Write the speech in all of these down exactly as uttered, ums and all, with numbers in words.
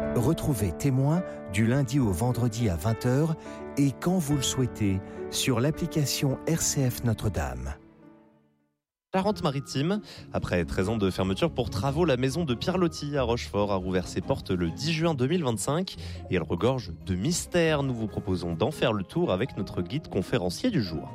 Retrouvez Témoin du lundi au vendredi à vingt heures et quand vous le souhaitez sur l'application R C F Notre-Dame. Charente-Maritime. Après treize ans de fermeture pour travaux, la maison de Pierre Loti à Rochefort a rouvert ses portes le dix juin deux mille vingt-cinq et elle regorge de mystères. Nous vous proposons d'en faire le tour avec notre guide conférencier du jour.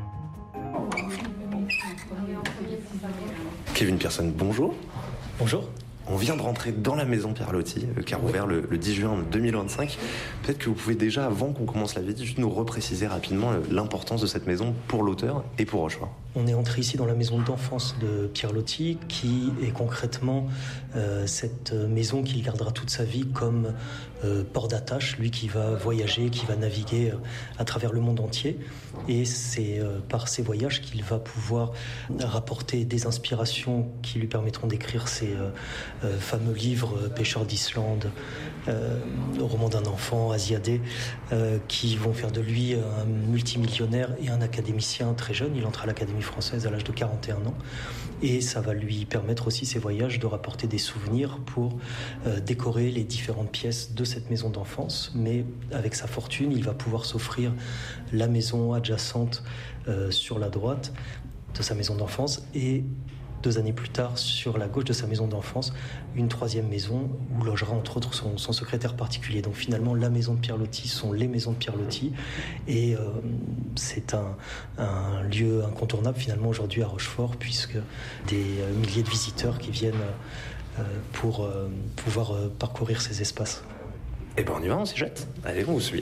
Kevin Pearson, bonjour. Bonjour. On vient de rentrer dans la maison Pierre Loti, qui a rouvert le, le dix juin deux mille vingt-cinq. Peut-être que vous pouvez déjà, avant qu'on commence la visite, juste nous repréciser rapidement l'importance de cette maison pour l'auteur et pour Rochefort. On est entré ici dans la maison d'enfance de Pierre Loti, qui est concrètement euh, cette maison qu'il gardera toute sa vie comme euh, port d'attache, lui qui va voyager, qui va naviguer euh, à travers le monde entier. Et c'est euh, par ces voyages qu'il va pouvoir rapporter des inspirations qui lui permettront d'écrire ses euh, euh, fameux livres euh, Pêcheurs d'Islande, euh, Roman d'un enfant, Asiadé, euh, qui vont faire de lui un multimillionnaire et un académicien très jeune. Il entre à l'Académie française à l'âge de quarante et un ans, et ça va lui permettre aussi, ces voyages, de rapporter des souvenirs pour euh, décorer les différentes pièces de cette maison d'enfance. Mais avec sa fortune, il va pouvoir s'offrir la maison adjacente euh, sur la droite de sa maison d'enfance, et deux années plus tard, sur la gauche de sa maison d'enfance, une troisième maison où logera entre autres son, son secrétaire particulier. Donc finalement, la maison de Pierre Loti sont les maisons de Pierre Loti, et euh, c'est un, un lieu incontournable finalement aujourd'hui à Rochefort, puisque des euh, milliers de visiteurs qui viennent euh, pour euh, pouvoir euh, parcourir ces espaces. Eh ben on y va, on s'y jette. Allez, on vous suit.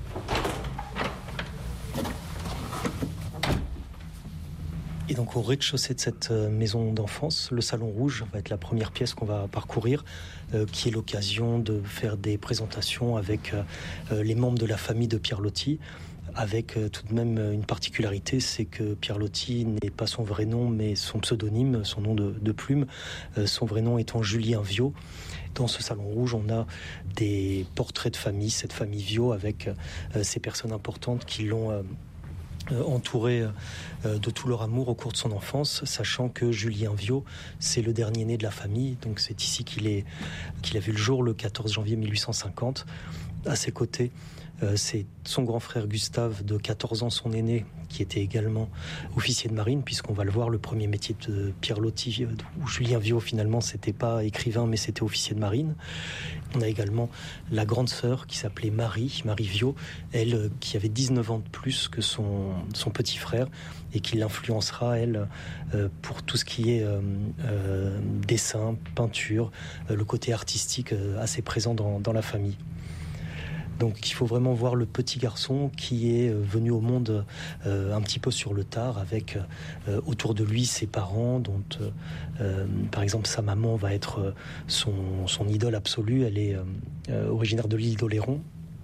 Et donc au rez-de-chaussée de cette maison d'enfance, le Salon Rouge va être la première pièce qu'on va parcourir, euh, qui est l'occasion de faire des présentations avec euh, les membres de la famille de Pierre Loti, avec euh, tout de même une particularité, c'est que Pierre Loti n'est pas son vrai nom, mais son pseudonyme, son nom de, de plume, euh, son vrai nom étant Julien Viau. Dans ce Salon Rouge, on a des portraits de famille, cette famille Viau, avec euh, ces personnes importantes qui l'ont... Euh, Euh, entouré euh, de tout leur amour au cours de son enfance, sachant que Julien Viau, c'est le dernier né de la famille, donc c'est ici qu'il est, qu'il a vu le jour le quatorze janvier mille huit cent cinquante. À ses côtés, euh, c'est son grand frère Gustave, de quatorze ans, son aîné, qui était également officier de marine, puisqu'on va le voir, le premier métier de Pierre Loti, euh, où Julien Viau finalement c'était pas écrivain mais c'était officier de marine. On a également la grande sœur qui s'appelait Marie, Marie Viau, elle euh, qui avait dix-neuf ans de plus que son, son petit frère, et qui l'influencera, elle, euh, pour tout ce qui est euh, euh, dessin, peinture, euh, le côté artistique euh, assez présent dans, dans la famille. Donc il faut vraiment voir le petit garçon qui est venu au monde euh, un petit peu sur le tard, avec euh, autour de lui ses parents, dont euh, par exemple sa maman va être son, son idole absolue. Elle est euh, originaire de l'île d'Oléron,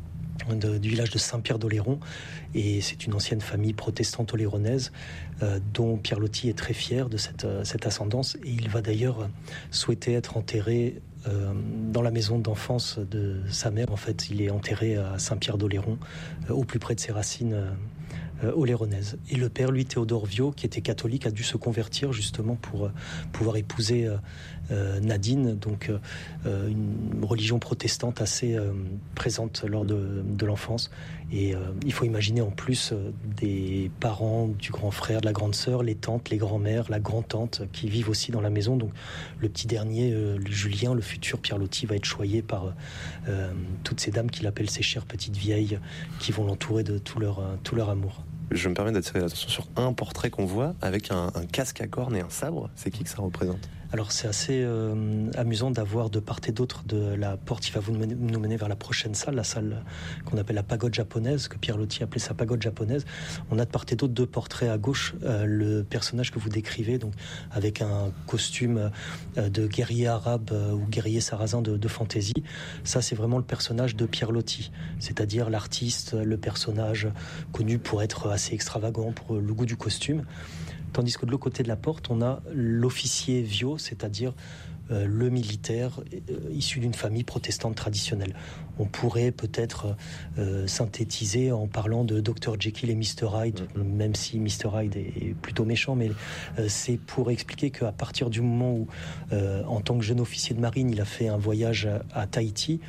de, du village de Saint-Pierre-d'Oléron, et c'est une ancienne famille protestante oléronaise euh, dont Pierre Loti est très fier de cette, cette ascendance, et il va d'ailleurs souhaiter être enterré Euh, dans la maison d'enfance de sa mère. En fait, il est enterré à Saint-Pierre-d'Oléron, euh, au plus près de ses racines euh, oléronaises. Et le père, lui, Théodore Viau, qui était catholique, a dû se convertir justement pour euh, pouvoir épouser euh, euh, Nadine, donc euh, une religion protestante assez euh, présente lors de, de l'enfance. Et euh, il faut imaginer en plus euh, des parents du grand frère, de la grande sœur, les tantes, les grands-mères, la grand-tante qui vivent aussi dans la maison. Donc le petit dernier, euh, le Julien, le futur Pierre Loti, va être choyé par euh, toutes ces dames qu'il appelle ses chères petites vieilles, qui vont l'entourer de tout leur, euh, tout leur amour. Je me permets d'attirer l'attention sur un portrait qu'on voit avec un, un casque à cornes et un sabre. C'est qui que ça représente ? Alors c'est assez euh, amusant d'avoir de part et d'autre de la porte qui va vous mener, nous mener vers la prochaine salle, la salle qu'on appelle la pagode japonaise, que Pierre Loti appelait sa pagode japonaise. On a de part et d'autre deux portraits. À gauche, euh, le personnage que vous décrivez, donc avec un costume euh, de guerrier arabe euh, ou guerrier sarrasin de, de fantaisie. Ça, c'est vraiment le personnage de Pierre Loti, c'est-à-dire l'artiste, le personnage connu pour être assez extravagant, pour le goût du costume. Tandis que de l'autre côté de la porte, on a l'officier Viau, c'est-à-dire euh, le militaire euh, issu d'une famille protestante traditionnelle. On pourrait peut-être euh, synthétiser en parlant de docteur Jekyll et mister Hyde, même si mister Hyde est plutôt méchant, mais euh, c'est pour expliquer qu'à partir du moment où, euh, en tant que jeune officier de marine, il a fait un voyage à, à Tahiti,